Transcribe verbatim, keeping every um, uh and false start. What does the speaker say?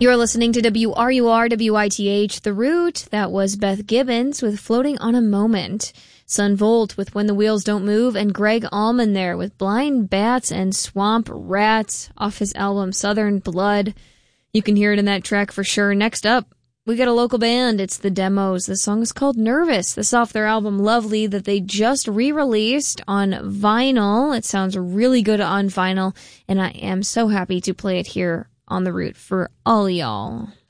You're listening to W R U R W I T H, The Root. That was Beth Gibbons with Floating on a Moment. Son Volt with When the Wheels Don't Move, and Greg Allman there with Blind Bats and Swamp Rats off his album Southern Blood. You can hear it in that track for sure. Next up, we got a local band. It's The Demos. The song is called Nervous. This is off their album Lovely that they just re-released on vinyl. It sounds really good on vinyl, and I am so happy to play it here on The Root for all y'all.